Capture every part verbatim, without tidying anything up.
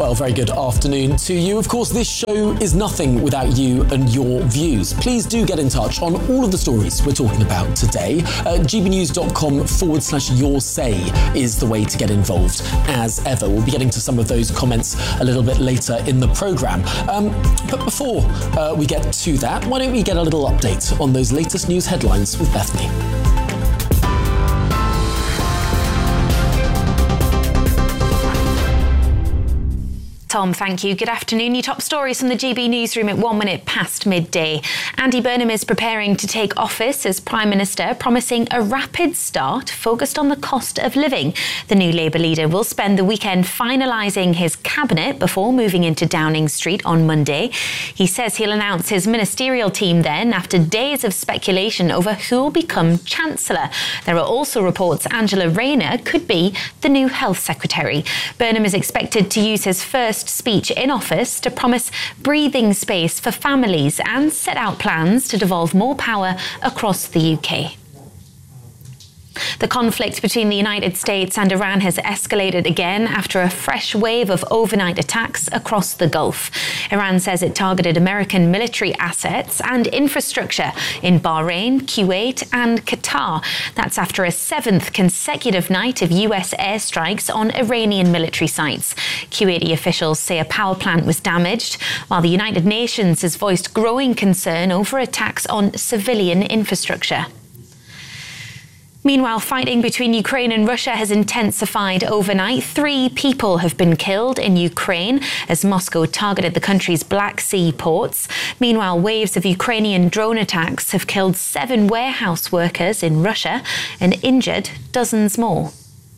Well, very good afternoon to you. Of course, this show is nothing without you and your views. Please do get in touch on all of the stories we're talking about today. Uh, gbnews.com forward slash your say is the way to get involved, as ever. We'll be getting to some of those comments a little bit later in the programme. Um, but before uh, we get to that, why don't we get a little update on those latest news headlines with Bethany. Tom, thank you. Good afternoon. Your top stories from the G B newsroom at one minute past midday. Andy Burnham is preparing to take office as Prime Minister, promising a rapid start focused on the cost of living. The new Labour leader will spend the weekend finalising his cabinet before moving into Downing Street on Monday. He says he'll announce his ministerial team then after days of speculation over who will become Chancellor. There are also reports Angela Rayner could be the new Health Secretary. Burnham is expected to use his first speech in office to promise breathing space for families and set out plans to devolve more power across the U K. The conflict between the United States and Iran has escalated again after a fresh wave of overnight attacks across the Gulf. Iran says it targeted American military assets and infrastructure in Bahrain, Kuwait and Qatar. That's after a seventh consecutive night of U S airstrikes on Iranian military sites. Kuwaiti officials say a power plant was damaged, while the United Nations has voiced growing concern over attacks on civilian infrastructure. Meanwhile, fighting between Ukraine and Russia has intensified overnight. Three people have been killed in Ukraine as Moscow targeted the country's Black Sea ports. Meanwhile, waves of Ukrainian drone attacks have killed seven warehouse workers in Russia and injured dozens more.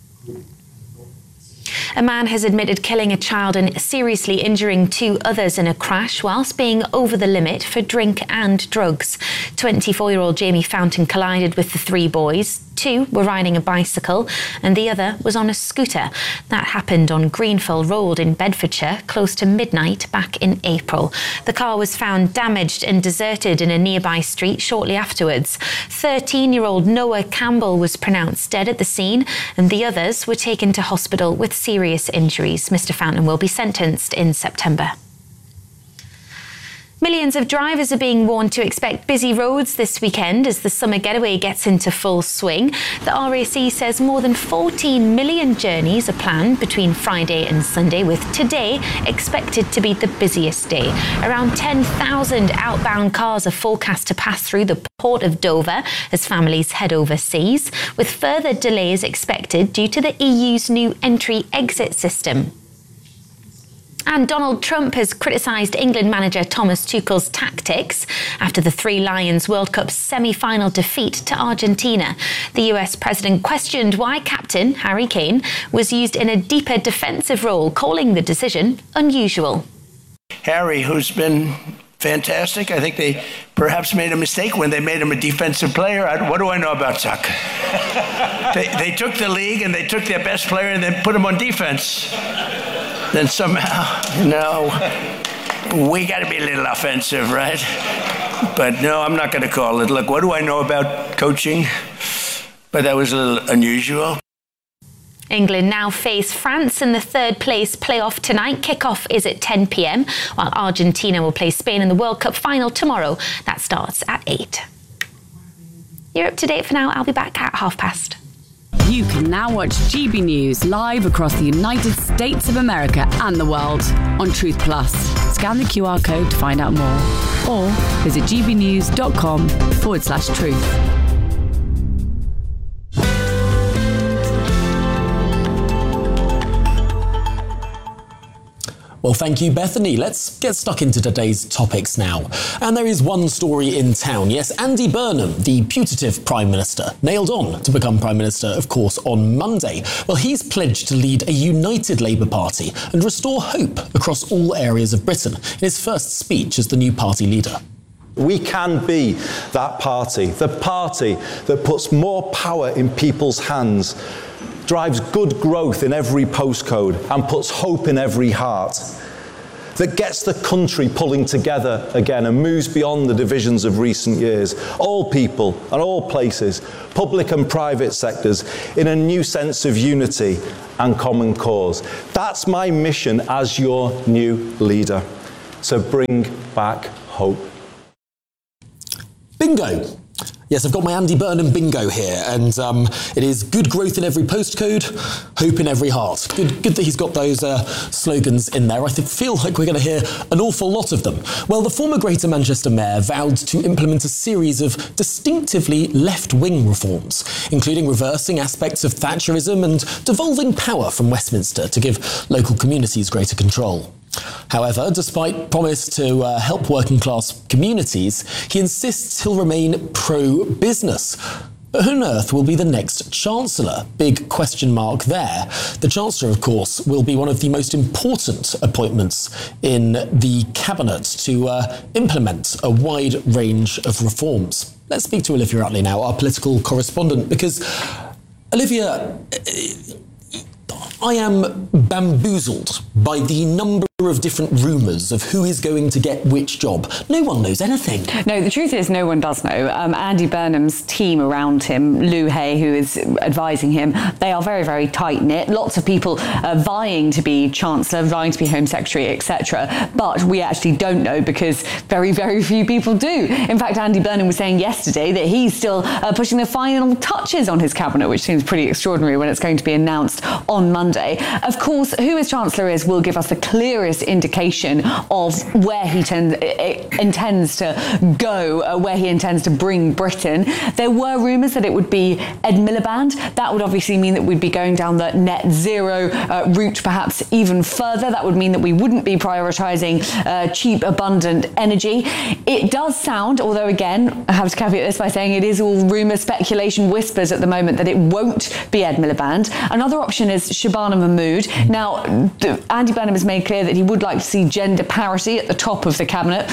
A man has admitted killing a child and seriously injuring two others in a crash whilst being over the limit for drink and drugs. twenty-four-year-old Jamie Fountain collided with the three boys. Two were riding a bicycle and the other was on a scooter. That happened on Greenfell Road in Bedfordshire, close to midnight back in April. The car was found damaged and deserted in a nearby street shortly afterwards. thirteen-year-old Noah Campbell was pronounced dead at the scene and the others were taken to hospital with serious injuries. Mister Fountain will be sentenced in September. Millions of drivers are being warned to expect busy roads this weekend as the summer getaway gets into full swing. The R A C says more than fourteen million journeys are planned between Friday and Sunday, with today expected to be the busiest day. Around ten thousand outbound cars are forecast to pass through the port of Dover as families head overseas, with further delays expected due to the E U's new entry-exit system. And Donald Trump has criticised England manager Thomas Tuchel's tactics after the Three Lions World Cup semi-final defeat to Argentina. The U S president questioned why captain Harry Kane was used in a deeper defensive role, calling the decision unusual. Harry, who's been fantastic, I think they perhaps made a mistake when they made him a defensive player. I, what do I know about soccer? they, they took the league and they took their best player and then put him on defense. Then somehow, you know, we got to be a little offensive, right? But no, I'm not going to call it. Look, what do I know about coaching? But that was a little unusual. England now face France in the third place playoff tonight. Kickoff is at ten p.m, while Argentina will play Spain in the World Cup final tomorrow. That starts at eight. You're up to date for now. I'll be back at half past. You can now watch G B News live across the United States of America and the world on Truth Plus. Scan the Q R code to find out more or visit gbnews.com forward slash truth. Well, thank you, Bethany. Let's get stuck into today's topics now. And there is one story in town. Yes, Andy Burnham, the putative Prime Minister, nailed on to become Prime Minister, of course, on Monday. Well, he's pledged to lead a united Labour Party and restore hope across all areas of Britain in his first speech as the new party leader. We can be that party, the party that puts more power in people's hands, drives good growth in every postcode and puts hope in every heart. that gets the country pulling together again and moves beyond the divisions of recent years. All people and all places, public and private sectors, in a new sense of unity and common cause. That's my mission as your new leader. So bring back hope. Bingo. Yes, I've got my Andy Burnham bingo here, and um, it is good growth in every postcode, hope in every heart. Good, good that he's got those uh, slogans in there. I th- feel like we're going to hear an awful lot of them. Well, the former Greater Manchester Mayor vowed to implement a series of distinctively left-wing reforms, including reversing aspects of Thatcherism and devolving power from Westminster to give local communities greater control. However, despite promise to uh, help working-class communities, he insists he'll remain pro-business. But who on earth will be the next Chancellor? Big question mark there. The Chancellor, of course, will be one of the most important appointments in the Cabinet to uh, implement a wide range of reforms. Let's speak to Olivia Utley now, our political correspondent, because, Olivia, I am bamboozled by the number of different rumours of who is going to get which job. No one knows anything. No, the truth is no one does know. Um, Andy Burnham's team around him, Lou Hay, who is advising him, they are very, very tight-knit. Lots of people uh, vying to be Chancellor, vying to be Home Secretary, et cetera. But we actually don't know because very, very few people do. In fact, Andy Burnham was saying yesterday that he's still uh, pushing the final touches on his cabinet, which seems pretty extraordinary when it's going to be announced on Monday. Of course, who his Chancellor is will give us the clearest indication of where he tends, intends to go, uh, where he intends to bring Britain. There were rumours that it would be Ed Miliband. That would obviously mean that we'd be going down the net zero uh, route perhaps even further. That would mean that we wouldn't be prioritising uh, cheap, abundant energy. It does sound, although again, I have to caveat this by saying it is all rumour, speculation, whispers at the moment, that it won't be Ed Miliband. Another option is Shabana Mahmood. Now, Andy Burnham has made clear that he would like to see gender parity at the top of the cabinet.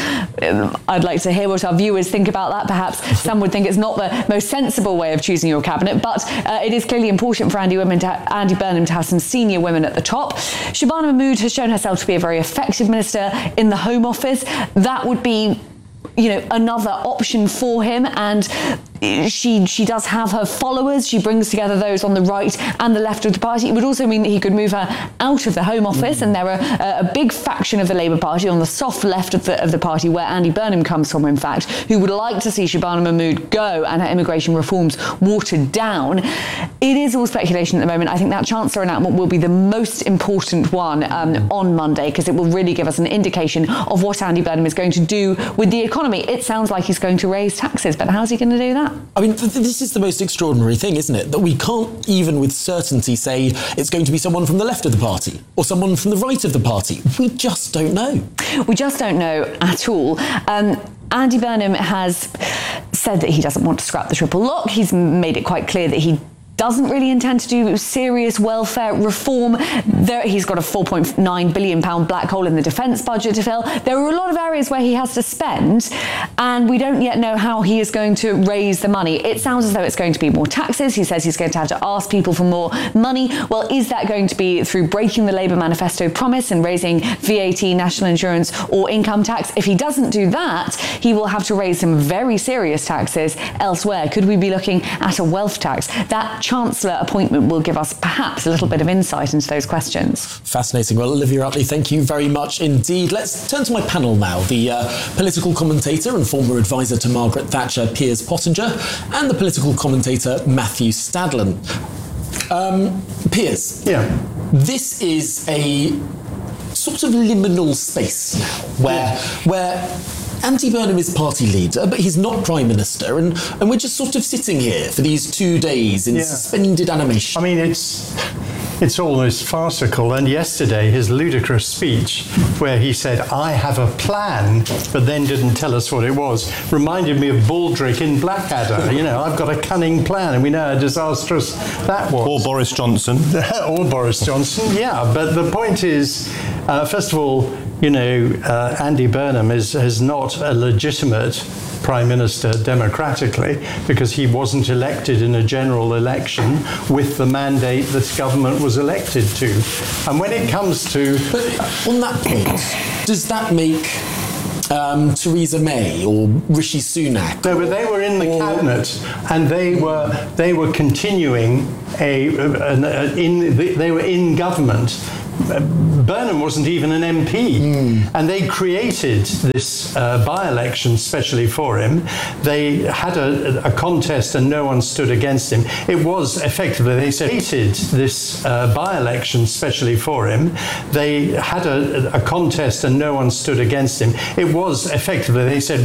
I'd like to hear what our viewers think about that. Perhaps some would think it's not the most sensible way of choosing your cabinet, but uh, it is clearly important for Andy, women to ha- Andy Burnham to have some senior women at the top. Shabana Mahmood has shown herself to be a very effective minister in the Home Office. That would be, you know, another option for him, and she she does have her followers. She brings together those on the right and the left of the party. It would also mean that he could move her out of the Home Office, mm. and there are a, a big faction of the Labour Party on the soft left of the of the party, where Andy Burnham comes from, in fact, who would like to see Shabana Mahmood go and her immigration reforms watered down. It is all speculation at the moment. I think that Chancellor announcement will be the most important one um, on Monday, because it will really give us an indication of what Andy Burnham is going to do with the economy. It sounds like he's going to raise taxes, but how's he going to do that? I mean, th- this is the most extraordinary thing, isn't it? That we can't even with certainty say it's going to be someone from the left of the party or someone from the right of the party. We just don't know. We just don't know at all. Um, Andy Burnham has said that he doesn't want to scrap the triple lock. He's made it quite clear that he doesn't really intend to do serious welfare reform. There, he's got a four point nine billion pounds black hole in the defence budget to fill. There are a lot of areas where he has to spend, and we don't yet know how he is going to raise the money. It sounds as though it's going to be more taxes. He says he's going to have to ask people for more money. Well, is that going to be through breaking the Labour manifesto promise and raising V A T, national insurance, or income tax? If he doesn't do that, he will have to raise some very serious taxes elsewhere. Could we be looking at a wealth tax? That Chancellor appointment will give us perhaps a little bit of insight into those questions. Fascinating. Well, Olivia Utley, thank you very much indeed. Let's turn to my panel now. The uh, political commentator and former advisor to Margaret Thatcher, Piers Pottinger, and the political commentator, Matthew Stadlen. Um, Piers. Yeah. This is a sort of liminal space now, where, where Andy Burnham is party leader, but he's not Prime Minister, and, and we're just sort of sitting here for these two days in yeah. suspended animation. I mean, it's it's almost farcical. And yesterday, his ludicrous speech, where he said, I have a plan, but then didn't tell us what it was, reminded me of Baldrick in Blackadder. You know, I've got a cunning plan, and we know how disastrous that was. Or Boris Johnson. Or Boris Johnson, yeah. But the point is, uh, first of all, you know, uh, Andy Burnham is, is not a legitimate Prime Minister democratically because he wasn't elected in a general election with the mandate that government was elected to. And when it comes to... But on that point, does that make um, Theresa May or Rishi Sunak... No, but they were in the or, cabinet and they were they were continuing a, a, a in they were in government. Burnham wasn't even an M P, mm. and they created this uh, by-election specially for him. They had a, a contest and no one stood against him. It was effectively, they said, created this uh, by-election specially for him. They had a, a contest and no one stood against him. It was effectively, they said,